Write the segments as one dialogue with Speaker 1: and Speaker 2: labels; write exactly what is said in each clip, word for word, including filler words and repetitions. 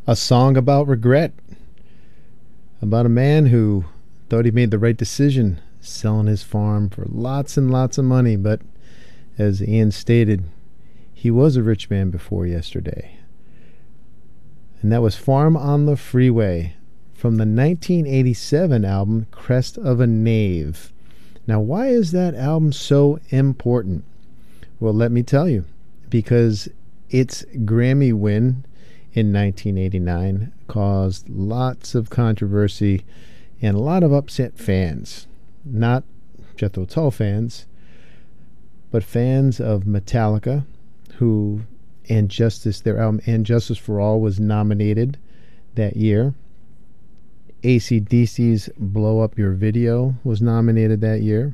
Speaker 1: A song about regret, about a man who thought he made the right decision selling his farm for lots and lots of money, but as Ian stated, he was a rich man before yesterday. And that was Farm on the Freeway from the nineteen eighty-seven album Crest of a Knave. Now, why is that album so important? Well, let me tell you. Because its Grammy win in nineteen eighty-nine caused lots of controversy and a lot of upset fans. Not Jethro Tull fans, but fans of Metallica, who And Justice, their album And Justice for All was nominated that year. A C D C's Blow Up Your Video was nominated that year.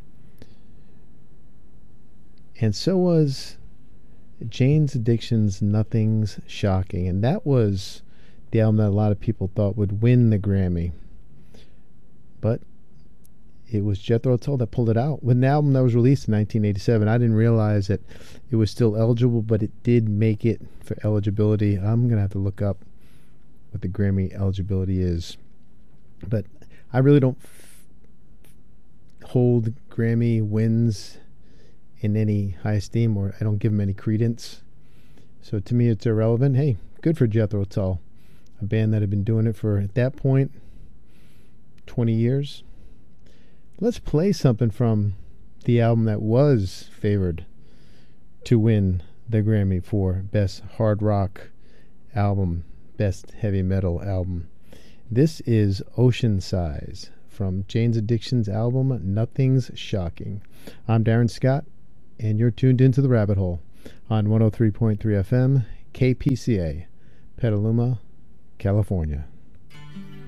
Speaker 1: And so was Jane's Addiction's Nothing's Shocking. And that was the album that a lot of people thought would win the Grammy. But it was Jethro Tull that pulled it out. With an album that was released in nineteen eighty-seven, I didn't realize that it was still eligible, but it did make it for eligibility. I'm going to have to look up what the Grammy eligibility is. But I really don't f- hold Grammy wins in any high esteem, or I don't give them any credence. So to me, it's irrelevant. Hey, good for Jethro Tull, a band that had been doing it for, at that point, twenty years. Let's play something from the album that was favored to win the Grammy for Best Hard Rock Album, Best Heavy Metal Album. This is Ocean Size from Jane's Addiction's album Nothing's Shocking. I'm Darren Scott, and you're tuned into The Rabbit Hole on one oh three point three F M, K P C A, Petaluma, California.